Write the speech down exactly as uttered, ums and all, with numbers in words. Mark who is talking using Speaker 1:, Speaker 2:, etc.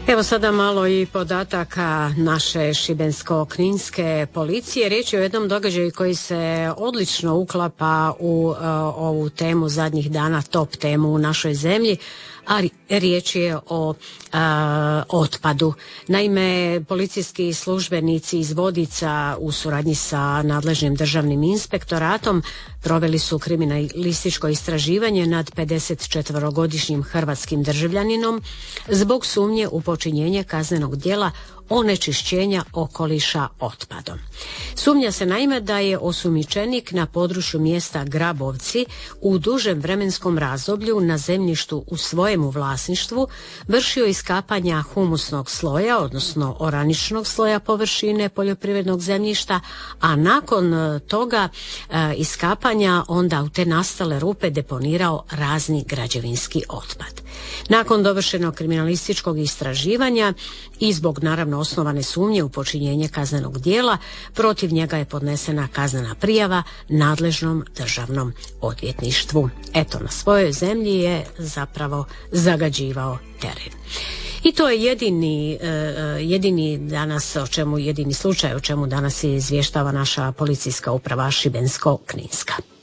Speaker 1: Evo sada malo i podataka naše šibensko-kninske policije. Riječ je o jednom događaju koji se odlično uklapa u uh, ovu temu zadnjih dana, top temu u našoj zemlji, a riječ je o a, otpadu. Naime, policijski službenici iz Vodica u suradnji sa nadležnim državnim inspektoratom proveli su kriminalističko istraživanje nad pedesetčetverogodišnjim hrvatskim državljaninom zbog sumnje u počinjenje kaznenog djela onečišćenja okoliša otpadom. Sumnja se naime da je osumnjičenik na području mjesta Grabovci u dužem vremenskom razdoblju na zemljištu u svojemu vlasništvu vršio iskapanja humusnog sloja, odnosno oraničnog sloja površine poljoprivrednog zemljišta, a nakon toga e, iskapanja onda u te nastale rupe deponirao razni građevinski otpad. Nakon dovršenog kriminalističkog istraživanja i zbog naravno osnovane sumnje u počinjenje kaznenog djela, protiv njega je podnesena kaznena prijava nadležnom državnom odvjetništvu. Eto, na svojoj zemlji je zapravo zagađivao teren. I to je jedini, jedini danas o čemu, jedini slučaj o čemu danas izvještava naša policijska uprava Šibensko-kninska.